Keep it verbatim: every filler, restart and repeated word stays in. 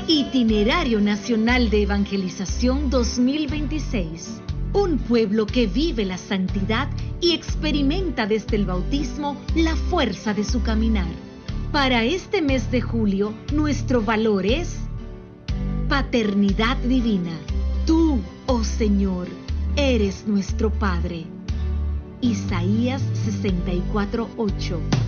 Itinerario Nacional de Evangelización dos mil veintiséis. Un pueblo que vive la santidad y experimenta desde el bautismo la fuerza de su caminar. Para este mes de julio, nuestro valor es paternidad divina. Tú, oh Señor, eres nuestro Padre. Isaías sesenta y cuatro, ocho.